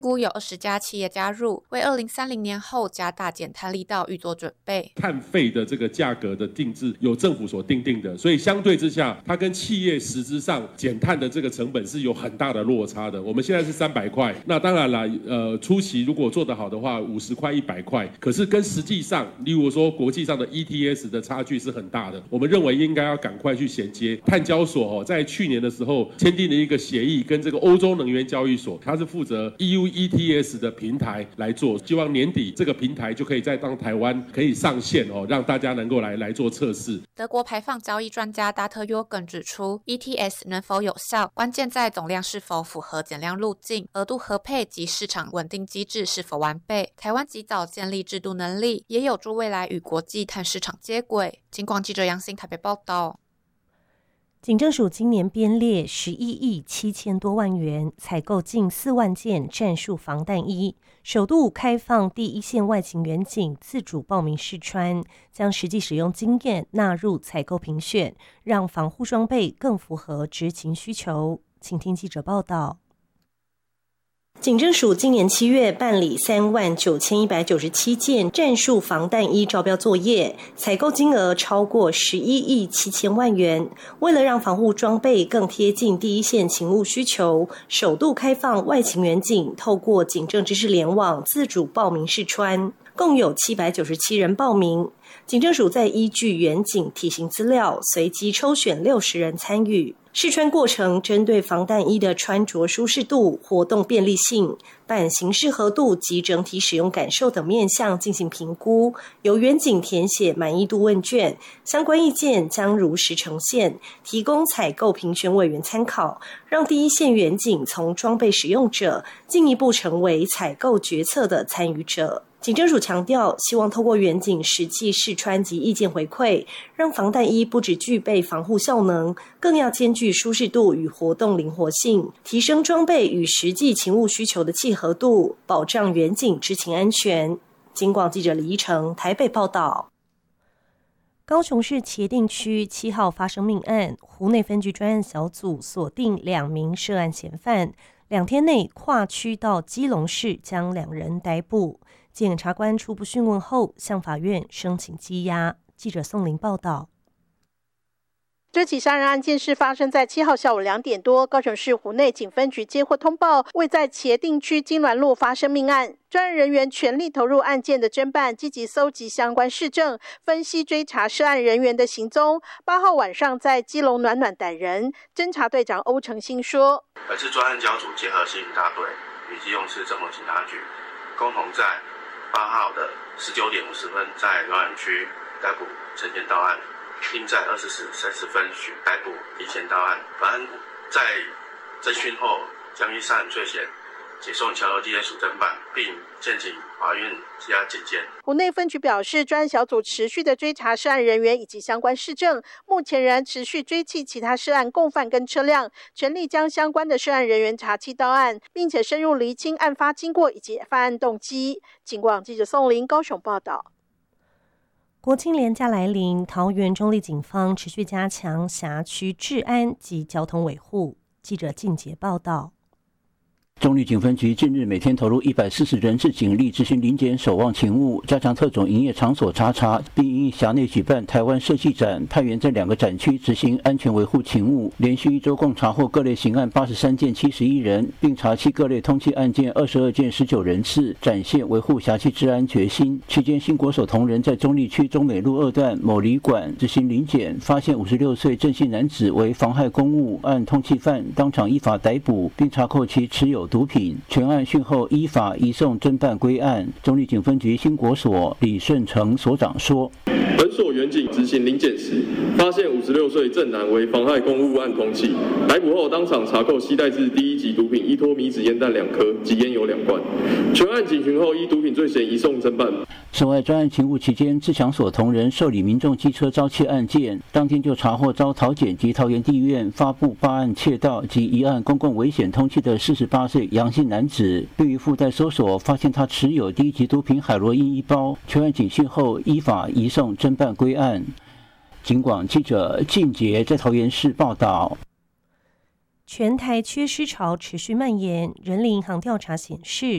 估有20家企业加入，为2030年后加大减碳力道预做准备。 碳费的这个价格的定制由政府所定的，所以相对之下，它跟企业实质上减碳的这个成本是有很大的落差的。我们现在是300块，那当然了，初期如果做得好的话，50块、100块，可是跟实际上，例如说国际上的 ETS 的差距是很大的。我们认为应该要赶快去衔接。碳交所在去年的时候签订了一个协议，跟这个欧洲能源交易所，它是负责 EU ETS 的平台来做，希望年底这个平台就可以再当台湾可以上线让大家能够来做测试。 德国排放交易专家达特约根指出 ，ETS 能否有效，关键在总量是否符合减量路径、额度合配及市场稳定机制是否完备。台湾及早建立制度能力，也有助未来与国际碳市场接轨。警广记者杨欣台北报道。 警政署今年编列11亿7千多万元，采购近4万件战术防弹衣，首度开放第一线外勤员警自主报名试穿，将实际使用经验纳入采购评选，让防护装备更符合执勤需求。请听记者报道。警政署今年7月办理39197件战术防弹衣招标作业，采购金额超过11亿7千万元。为了让防护装备更贴近第一线勤务需求，首度开放外勤员警透过警政知识联网自主报名试穿，共有797人报名。警政署在依据员警体型资料，随机抽选60人参与。试穿过程针对防弹衣的穿着舒适度、活动便利性、版型适合度及整体使用感受等面向进行评估，由员警填写满意度问卷，相关意见将如实呈现，提供采购评选委员参考，让第一线员警从装备使用者进一步成为采购决策的参与者。警政署强调，希望透过员警实际试穿及意见回馈，让防弹衣不只具备防护效能，更要兼具舒适度与活动灵活性，提升装备与实际勤务需求的契合度，保障员警执勤安全。警广记者李依成台北报道。高雄市茄萣区7号发生命案，湖内分局专案小组锁定2名涉案嫌犯，2天内跨区到基隆市将2人逮捕。检察官初步讯问后，向法院申请羁押。记者宋玲报道。 这起杀人案件是发生在7号下午2点多，高雄市湖内警分局接获通报，位在茄萣区金銮路发生命案。专案人员全力投入案件的侦办，积极搜集相关事证，分析追查涉案人员的行踪。8号晚上在基隆暖暖逮人，侦查队长欧成兴说：“ 本次专案小组结合刑警大队与基隆市政府警察局，共同在8号的19点50分在暖暖区逮捕陈前到案。”并在20时30分许逮捕提前到案。本案在侦讯后，将依杀人罪嫌解送桥头地检署侦办，并建请法院羁押检监。 湖内分局表示，专案小组持续的追查涉案人员以及相关事证，目前仍持续追缉其他涉案共犯跟车辆，全力将相关的涉案人员查缉到案，并且深入厘清案发经过以及犯案动机。警广记者宋玲高雄报道。 国庆连假来临，桃园中壢警方持续加强辖区治安及交通维护。记者靳杰报道。 中壢警分局近日每天投入140人次警力执行临检守望勤务，加强特种营业场所查，并因辖内举办台湾设计展，派员在2个展区执行安全维护勤务。连续1周共查获各类刑案83件71人，并查缉各类通缉案件22件19人次，展现维护辖区治安决心。期间，新国手同仁在中壢区中美路2段某旅馆执行临检，发现56岁郑姓男子为妨害公务案通缉犯，当场依法逮捕，并查扣其持有毒品，全案讯后依法移送侦办归案。中壢警分局新国所李顺成所长说：“ 本所员警执行临检时，发现56岁郑男为妨害公务案通缉，逮捕后当场查扣携带至第1级毒品1脱米纸烟弹2颗及烟油2罐，全案警询后依毒品罪嫌移送侦办。” 此外，专案勤务期间，自强所同仁受理民众机车遭窃案件，当天就查获遭桃检及桃园地院发布8案窃盗及1案公共危险通缉的48岁杨姓男子，并于附带搜索发现他持有第1级毒品海洛因1包，全案警讯后依法移送侦办归案。警广记者靳杰在桃园市报道。 全台缺尸潮持续蔓延，人力银行调查显示，